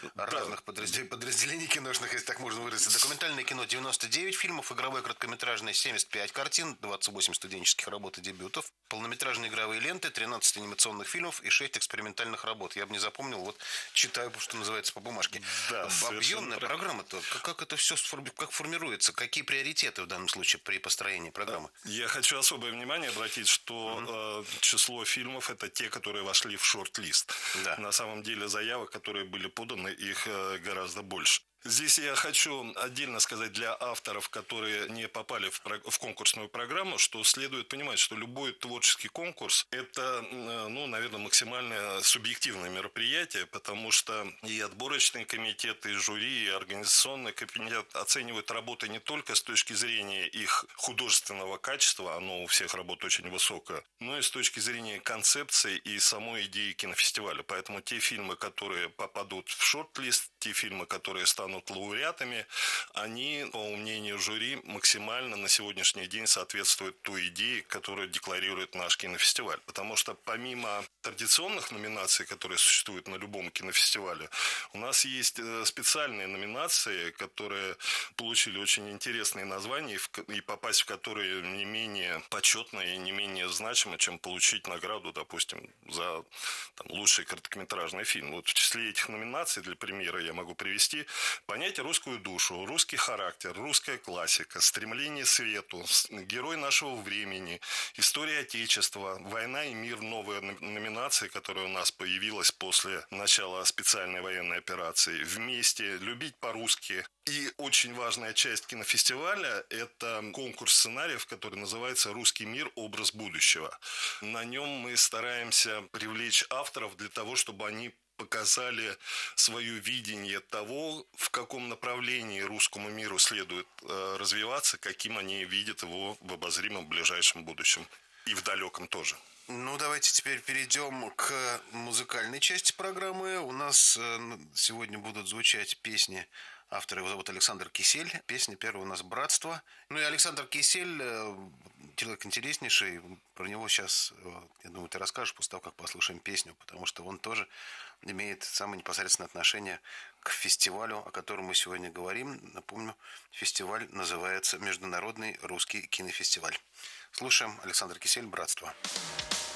разных подразделений киношных, если так можно выразиться. Документальное кино 99 фильмов, игровое короткометражное 75 картин, 28 студенческих работ и дебютов, полнометражные игровые ленты, 13 анимационных фильмов и 6 экспериментальных работ. Я бы не запомнил, вот читаю, что называется, по бумажке. Да, объемная программа-то, как это все как формируется, какие приоритеты в данном случае при построении программы? Я хочу особое внимание обратить, что число фильмов – это те, которые вошли в шорт-лист. Да. На самом деле заявок, которые были поданы, их гораздо больше. Здесь я хочу отдельно сказать для авторов, которые не попали в конкурсную программу, что следует понимать, что любой творческий конкурс – это, наверное, максимально субъективное мероприятие, потому что и отборочный комитет, и жюри, и организационный комитет оценивают работы не только с точки зрения их художественного качества, оно у всех работ очень высокое, но и с точки зрения концепции и самой идеи кинофестиваля. Поэтому те фильмы, которые попадут в шорт-лист, те фильмы, которые станут лауреатами, они, по мнению жюри, максимально на сегодняшний день соответствуют той идее, которую декларирует наш кинофестиваль. Потому что помимо традиционных номинаций, которые существуют на любом кинофестивале, у нас есть специальные номинации, которые получили очень интересные названия и попасть в которые не менее почетно и не менее значимо, чем получить награду, допустим, за лучший короткометражный фильм. Вот в числе этих номинаций, для примера, я могу привести понять русскую душу, русский характер, русская классика, стремление к свету, герой нашего времени, история Отечества, война и мир, новая номинация, которая у нас появилась после начала специальной военной операции, вместе, любить по-русски. И очень важная часть кинофестиваля – это конкурс сценариев, который называется «Русский мир. Образ будущего». На нем мы стараемся привлечь авторов для того, чтобы они показали свое видение того, в каком направлении русскому миру следует развиваться, каким они видят его в обозримом ближайшем будущем и в далеком тоже. Ну, давайте теперь перейдем к музыкальной части программы. У нас сегодня будут звучать песни. Автор его зовут Александр Кисель. Песня первая у нас «Братство». Ну и Александр Кисель, человек интереснейший. Про него сейчас, я думаю, ты расскажешь после того, как послушаем песню, потому что он тоже имеет самое непосредственное отношение к фестивалю, о котором мы сегодня говорим. Напомню, фестиваль называется «Международный русский кинофестиваль». Слушаем Александр Кисель «Братство».